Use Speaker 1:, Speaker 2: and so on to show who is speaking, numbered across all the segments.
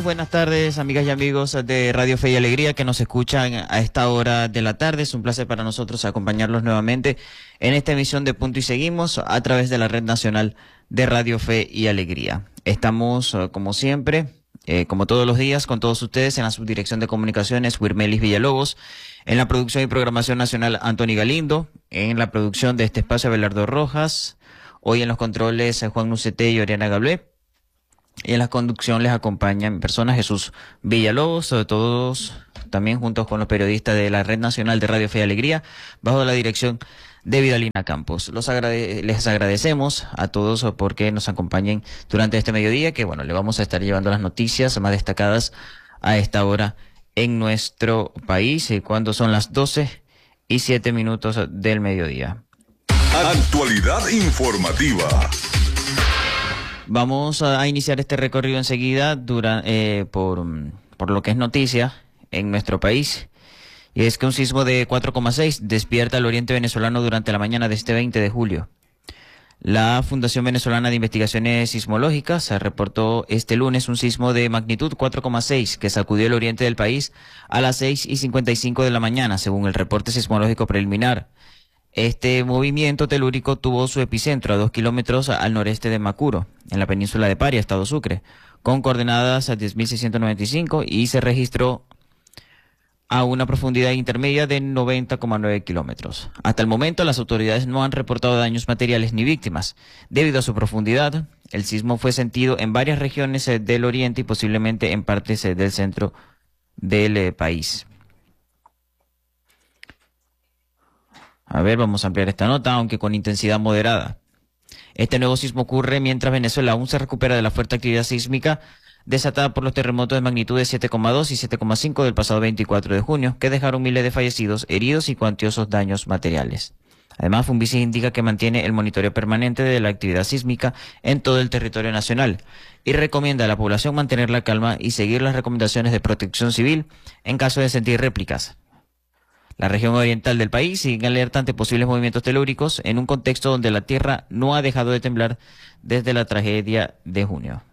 Speaker 1: Muy buenas tardes, amigas y amigos de Radio Fe y Alegría que nos escuchan a esta hora de la tarde. Es un placer para nosotros acompañarlos nuevamente en esta emisión de Punto y Seguimos a través de la Red Nacional de Radio Fe y Alegría. Estamos, como siempre, como todos los días, con todos ustedes en la Subdirección de Comunicaciones, Wirmelis Villalobos, en la producción y programación nacional, Antoni Galindo, en la producción de este espacio, Abelardo Rojas, hoy en los controles, Juan Nucete y Oriana Gablé. Y en la conducción les acompañan personas Jesús Villalobos, todos también juntos con los periodistas de la Red Nacional de Radio Fe y Alegría, bajo la dirección de Vidalina Campos. Les agradecemos a todos porque nos acompañen durante este mediodía, que bueno, le vamos a estar llevando las noticias más destacadas a esta hora en nuestro país, cuando son las 12:07 del mediodía.
Speaker 2: Actualidad informativa.
Speaker 1: Vamos a iniciar este recorrido enseguida por lo que es noticia en nuestro país. Y es que un sismo de 4,6 despierta al oriente venezolano durante la mañana de este 20 de julio. La Fundación Venezolana de Investigaciones Sismológicas reportó este lunes un sismo de magnitud 4,6 que sacudió el oriente del país a las 6:55 de la mañana, según el reporte sismológico preliminar. Este movimiento telúrico tuvo su epicentro a 2 kilómetros al noreste de Macuro, en la península de Paria, estado Sucre, con coordenadas a 10.695 y se registró a una profundidad intermedia de 90,9 kilómetros. Hasta el momento, las autoridades no han reportado daños materiales ni víctimas. Debido a su profundidad, el sismo fue sentido en varias regiones del oriente y posiblemente en partes del centro del país. A ver, vamos a ampliar esta nota, aunque con intensidad moderada. Este nuevo sismo ocurre mientras Venezuela aún se recupera de la fuerte actividad sísmica desatada por los terremotos de magnitud de 7,2 y 7,5 del pasado 24 de junio, que dejaron miles de fallecidos, heridos y cuantiosos daños materiales. Además, Funvisis indica que mantiene el monitoreo permanente de la actividad sísmica en todo el territorio nacional y recomienda a la población mantener la calma y seguir las recomendaciones de protección civil en caso de sentir réplicas. La región oriental del país sigue alerta ante posibles movimientos telúricos en un contexto donde la tierra no ha dejado de temblar desde la tragedia de junio.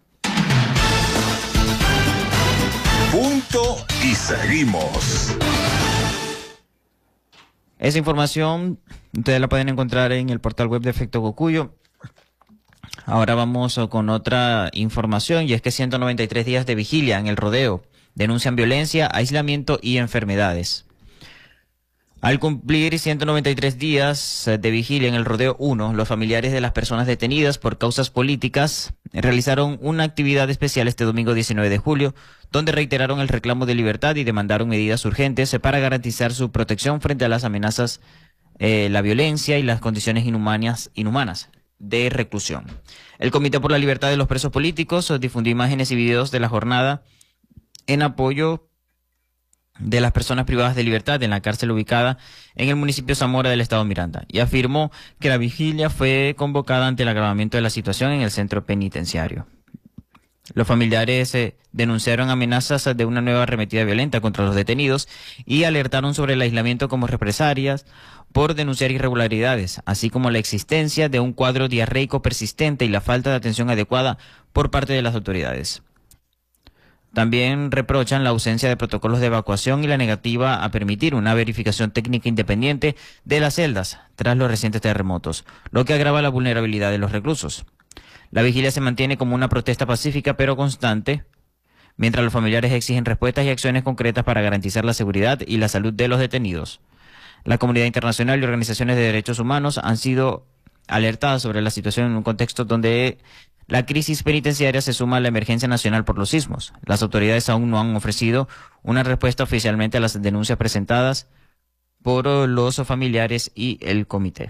Speaker 2: Punto y seguimos.
Speaker 1: Esa información ustedes la pueden encontrar en el portal web de Efecto Cocuyo. Ahora vamos con otra información, y es que 193 días de vigilia en el rodeo denuncian violencia, aislamiento y enfermedades. Al cumplir 193 días de vigilia en el Rodeo 1, los familiares de las personas detenidas por causas políticas realizaron una actividad especial este domingo 19 de julio, donde reiteraron el reclamo de libertad y demandaron medidas urgentes para garantizar su protección frente a las amenazas, la violencia y las condiciones inhumanas de reclusión. El Comité por la Libertad de los Presos Políticos difundió imágenes y videos de la jornada en apoyo de las personas privadas de libertad en la cárcel ubicada en el municipio Zamora del estado Miranda, y afirmó que la vigilia fue convocada ante el agravamiento de la situación en el centro penitenciario. Los familiares denunciaron amenazas de una nueva arremetida violenta contra los detenidos y alertaron sobre el aislamiento como represalias por denunciar irregularidades, así como la existencia de un cuadro diarreico persistente y la falta de atención adecuada por parte de las autoridades. También reprochan la ausencia de protocolos de evacuación y la negativa a permitir una verificación técnica independiente de las celdas tras los recientes terremotos, lo que agrava la vulnerabilidad de los reclusos. La vigilia se mantiene como una protesta pacífica pero constante, mientras los familiares exigen respuestas y acciones concretas para garantizar la seguridad y la salud de los detenidos. La comunidad internacional y organizaciones de derechos humanos han sido alertadas sobre la situación en un contexto donde la crisis penitenciaria se suma a la emergencia nacional por los sismos. Las autoridades aún no han ofrecido una respuesta oficialmente a las denuncias presentadas por los familiares y el comité.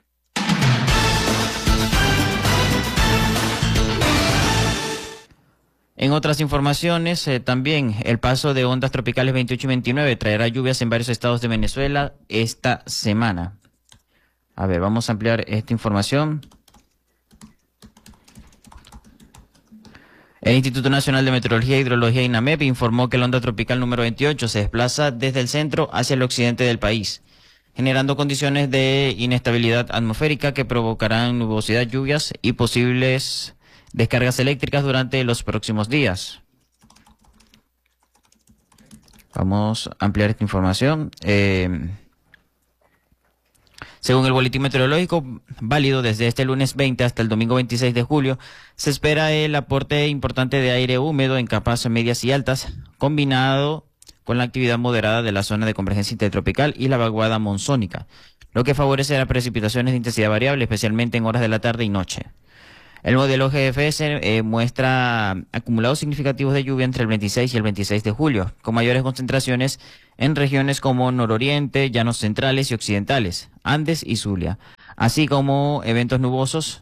Speaker 1: En otras informaciones, también el paso de ondas tropicales 28 y 29 traerá lluvias en varios estados de Venezuela esta semana. A ver, vamos a ampliar esta información. El Instituto Nacional de Meteorología e Hidrología, INAMEP, informó que la onda tropical número 28 se desplaza desde el centro hacia el occidente del país, generando condiciones de inestabilidad atmosférica que provocarán nubosidad, lluvias y posibles descargas eléctricas durante los próximos días. Vamos a ampliar esta información. Según el boletín meteorológico válido desde este lunes 20 hasta el domingo 26 de julio, se espera el aporte importante de aire húmedo en capas medias y altas, combinado con la actividad moderada de la zona de convergencia intertropical y la vaguada monzónica, lo que favorecerá precipitaciones de intensidad variable, especialmente en horas de la tarde y noche. El modelo GFS muestra acumulados significativos de lluvia entre el 26 y el 26 de julio, con mayores concentraciones en regiones como nororiente, llanos centrales y occidentales, Andes y Zulia, así como eventos nubosos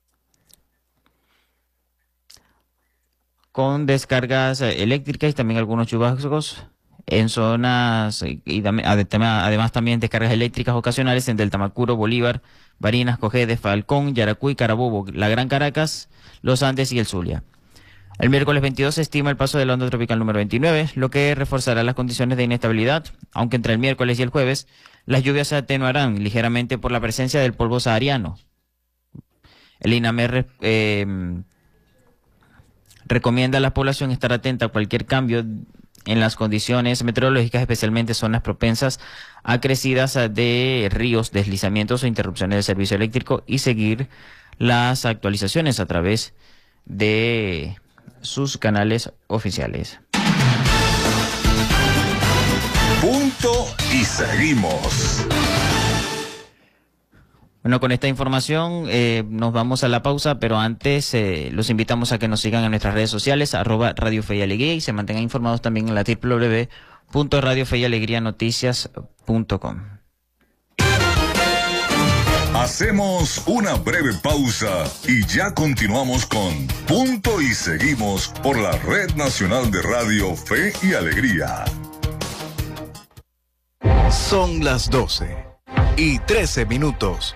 Speaker 1: con descargas eléctricas y también algunos chubascos en zonas, y además también descargas eléctricas ocasionales en Deltamacuro, Bolívar, Barinas, Cojedes, Falcón, Yaracuy, Carabobo, la Gran Caracas, los Andes y el Zulia. El miércoles 22 se estima el paso de la onda tropical número 29, lo que reforzará las condiciones de inestabilidad, aunque entre el miércoles y el jueves las lluvias se atenuarán ligeramente por la presencia del polvo sahariano. El INAMER recomienda a la población estar atenta a cualquier cambio en las condiciones meteorológicas, especialmente zonas propensas a crecidas de ríos, deslizamientos o interrupciones del servicio eléctrico, y seguir las actualizaciones a través de sus canales oficiales.
Speaker 2: Punto y seguimos.
Speaker 1: Bueno, con esta información nos vamos a la pausa, pero antes los invitamos a que nos sigan en nuestras redes sociales, @Radio Fe y Alegría, y se mantengan informados también en la www.radiofeyalegrianoticias.com.
Speaker 2: Hacemos una breve pausa y ya continuamos con Punto y Seguimos por la Red Nacional de Radio Fe y Alegría.
Speaker 3: Son las 12:13.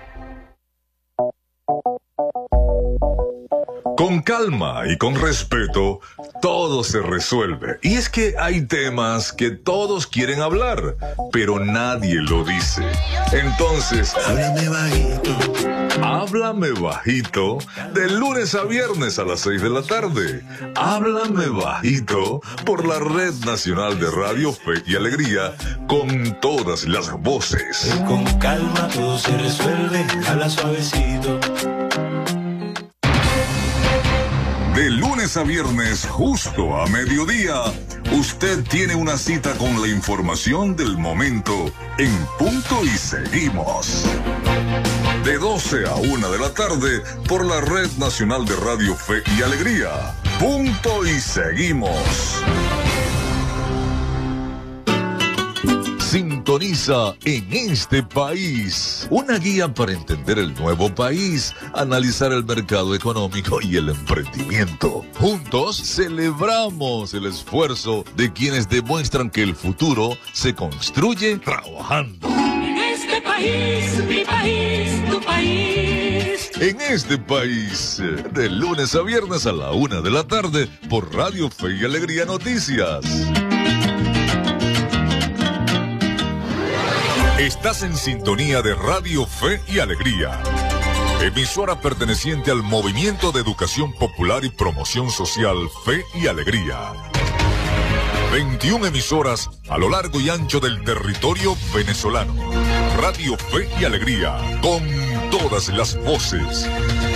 Speaker 2: Con calma y con respeto, todo se resuelve. Y es que hay temas que todos quieren hablar, pero nadie lo dice. Entonces, háblame bajito. Háblame bajito, de lunes a viernes a las 6 de la tarde. Háblame bajito por la Red Nacional de Radio Fe y Alegría, con todas las voces.
Speaker 4: Con calma todo se resuelve, habla suavecito.
Speaker 2: De lunes a viernes, justo a mediodía, usted tiene una cita con la información del momento en Punto y Seguimos. De 12 a 1 de la tarde por la Red Nacional de Radio Fe y Alegría. Punto y Seguimos. Sintoniza En Este País, una guía para entender el nuevo país, analizar el mercado económico y el emprendimiento. Juntos celebramos el esfuerzo de quienes demuestran que el futuro se construye trabajando.
Speaker 4: En este país, mi país, tu país.
Speaker 2: En Este País, de lunes a viernes a la 1 de la tarde por Radio Fe y Alegría Noticias. Estás en sintonía de Radio Fe y Alegría, emisora perteneciente al Movimiento de Educación Popular y Promoción Social Fe y Alegría. 21 emisoras a lo largo y ancho del territorio venezolano. Radio Fe y Alegría, con todas las voces.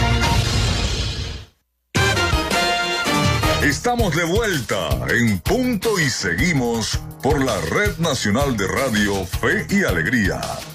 Speaker 2: Estamos de vuelta en Punto y Seguimos por la Red Nacional de Radio Fe y Alegría.